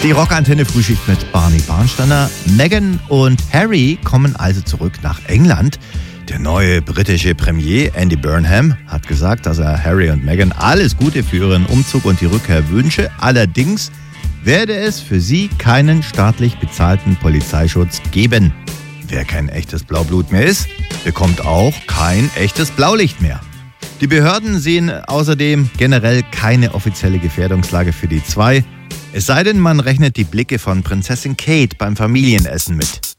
Die Rockantenne Frühschicht mit Barney Barnsteiner. Meghan und Harry kommen also zurück nach England. Der neue britische Premier Andy Burnham hat gesagt, dass er Harry und Meghan alles Gute für ihren Umzug und die Rückkehr wünsche. Allerdings werde es für sie keinen staatlich bezahlten Polizeischutz geben. Wer kein echtes Blaublut mehr ist, bekommt auch kein echtes Blaulicht mehr. Die Behörden sehen außerdem generell keine offizielle Gefährdungslage für die zwei. Es sei denn, man rechnet die Blicke von Prinzessin Kate beim Familienessen mit.